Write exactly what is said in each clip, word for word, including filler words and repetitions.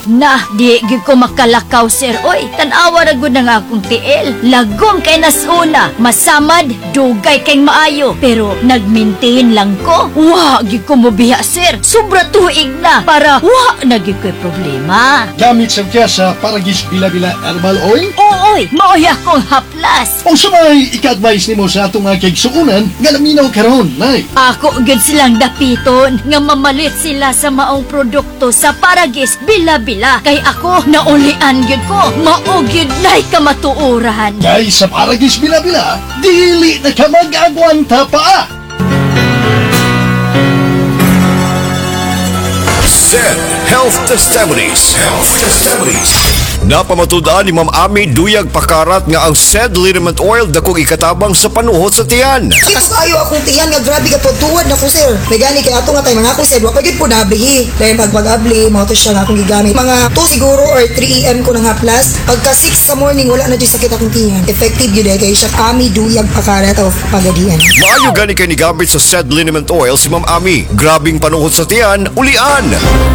Na, di gyud ko makalakaw, sir. Oy, tanawa ra gud na nga akong tiil. Lagom kay nasuna, masamad, dugay kay maayo. Pero nagmaintain lang ko. Wa gyud ko mobiya, sir. Sobra tuig na para wa na gyud ko'y problema. Gamit sa kya sa Paragis Bila-Bila Herbal Oil? Ooy, maoy akong haplas. O sa may ika-advise nimo sa atong mga kaigsuunan nga laminaw karon, nay. Ako gyud silang dapiton nga mamalit sila sa maong produkto sa Paragis Bila-Bila. Kay ako naulian gyud ko. Mao gyud nay kamatuoran. Kay sa Paragis Bila-Bila, dili na ka mag-agwanta pa. Said Health Testimonies. Health Testimonies. Napamatudaan ni Ma'am Ami Duyag Pakarat nga ang said liniment oil dakong ikatabang sa panuhot sa tiyan. Mas maayo akong tiyan nga grabe ka tuwad na ko sir. May gani kay ato nga tay mga ako sir, wa pa gyud po nablihi. Dahil pag pag-abli, mao to siya nga akong gigamit. Mga two siguro or three a m ko nang haplas. Pagka six sa morning wala na di sakit akong tiyan. Effective gyud kay siya Ami Duyag Pakarat of Pagadian. Maayo gani kay ni gamit sa said liniment oil si Ma'am Ami. Grabing panuhot sa tiyan, ulian.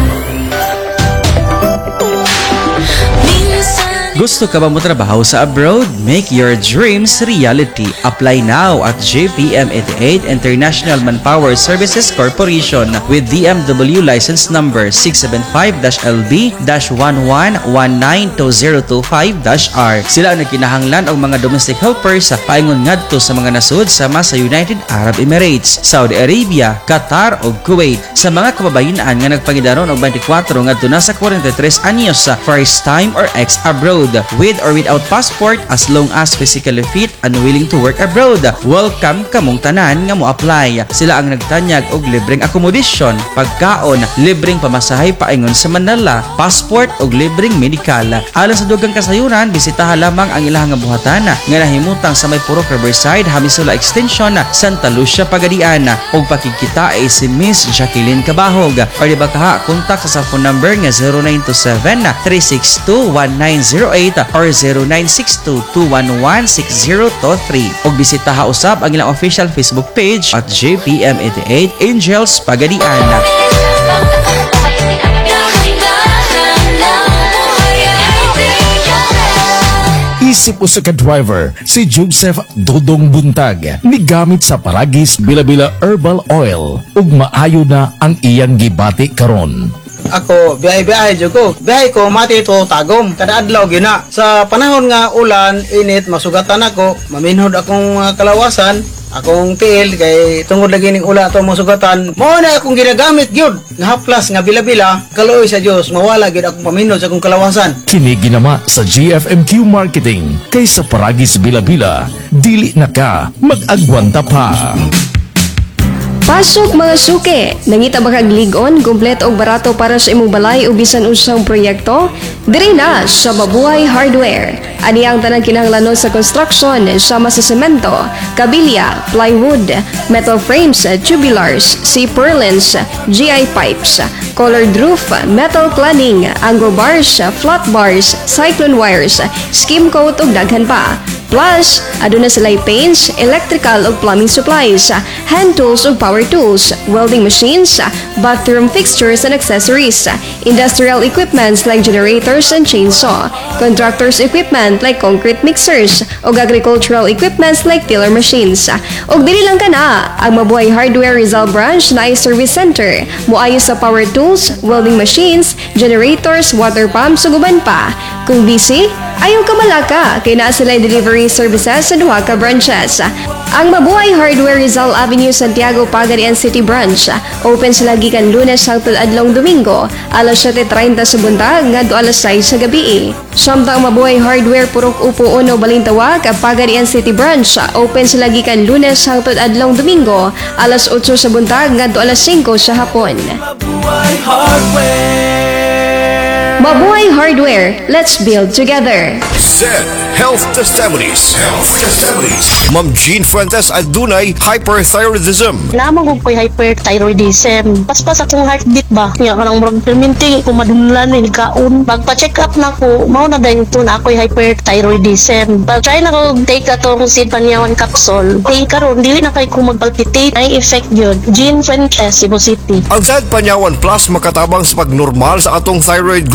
Gusto ka ba mo trabaho sa abroad? Make your dreams reality. Apply now at J P M eighty-eight International Manpower Services Corporation with D M W license number six seven five L B one one one nine two zero two five R. Sila ang nagkinahanglan og mga domestic helpers sa paingon ngadto sa mga nasud sama sa United Arab Emirates, Saudi Arabia, Qatar ug Kuwait. Sa mga kababayan nga nagpangidaron og twenty-four ngadto na sa forty-three anyos sa first time or ex abroad with or without passport as long as physically fit and willing to work abroad. Welcome kamong tanan nga mo apply. Sila ang nagtanyag og libreng accommodation, pagkaon, libreng pamasahe paingon sa Manila, passport ug libreng medical. Alang sa dugang kasayuran, bisitaha lamang ang ilahang nga buhatan nga nahimutang sa may Purok Riverside, Hamisula Extension, Santa Lucia, Pagadian. Og pakikita ay si Miss Jacqueline Cabahog. Or di ba kaha, kontak sa phone number nga zero nine two seven three six two one nine zero eight or zero nine six two two one one six zero two three. Og bisitaha usab ang ilang official Facebook page at J P M eighty-eight Angels Pagadian. Isip usa ka driver si Joseph Dodong Buntag migamit sa Paragis Bila-Bila Herbal Oil ug maayo na ang iyang gibati karon. Ako, biyahe-biyahe dyan ko. Biyahe ko, mati ito tagom. Kada adlaw gina. Sa panahon nga ulan, init, masugatan ako. Maminhod akong uh, kalawasan. Akong tiil, kay tungod lagi ning ula ito masugatan. Mao na akong ginagamit gyud. Nga haplas, nga bila-bila. Kaluoy sa Dios, mawala gyud akong paminhod sa akong kalawasan. Kini ginama sa G F M Q Marketing kay sa Paragis Bila-Bila. Dili na ka mag-agwanta pa. Pasok mga suke! Nangita ba kag ligon, kumplet og barato para sa imong balay o bisan unsang proyekto? Diri na sa Mabuhay Hardware. Ani ang tanang kinahanglanon sa construction sama sa semento, kabilya, plywood, metal frames, tubulars, C-purlins, G I pipes, colored roof, metal cladding, anglo bars, flat bars, cyclone wires, skim coat ug daghan pa. Plus, aduna sila'y paints, electrical ug plumbing supplies, hand tools ug power tools, welding machines, bathroom fixtures and accessories, industrial equipments like generators and chainsaw, contractors equipment like concrete mixers, ug agricultural equipments like tiller machines. Ug dili lang kana, ang Mabuhay Hardware Rizal Branch na ay service center, muayo sa power tools, welding machines, generators, water pumps ug uban pa. Kung busy, ayaw ka malaka kay naa sila'y delivery services sa duha ka branches. Ang Mabuhay Hardware Rizal Avenue, Santiago, Pagadian City Branch. Open sila gikan Lunes hangtod adlong Domingo, alas siyete treinta sa buntag ngadto alas sais sa gabi. Samtang Mabuhay Hardware Purok Upo Uno Balintawak, Pagadian City Branch. Open sila gikan Lunes hangtod adlong Domingo, alas otso sa buntag ngadto alas singko sa hapon. Mabuhay Hardware. Mabuhay Hardware. Let's build together. Said Health Testimonies. Health Testimonies. Ma'am Jean Fuentes adunay hyperthyroidism. Lamang ko ko'y hyperthyroidism. Paspas akong heartbeat ba? Nga kanang murag perminting ko madunlan ni kaon. Magpa-check up na ko, mao na dahil ito na ako'y hyperthyroidism. Pag try na ko take atong Sid Panyawan capsule. Hey karon dili na kay ko magpalpitate. Ay effect yun. Jean Fuentes, Cebu City. Ang Sid Panyawan Plus makatabang sa pagnormal sa atong thyroid